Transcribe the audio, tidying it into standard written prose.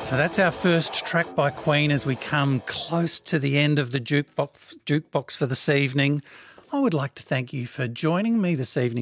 So that's our first track by Queen as we come close to the end of the jukebox for this evening. I would like to thank you for joining me this evening